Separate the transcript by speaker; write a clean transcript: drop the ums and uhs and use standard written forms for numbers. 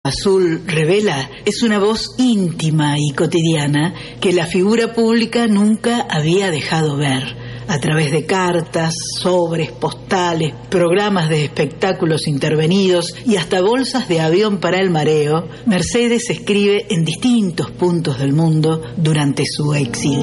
Speaker 1: Azul revela es una voz íntima y cotidiana que la figura pública nunca había dejado ver. A través de cartas, sobres, postales, programas de espectáculos intervenidos y hasta bolsas de avión para el mareo, Mercedes escribe en distintos puntos del mundo durante su exilio.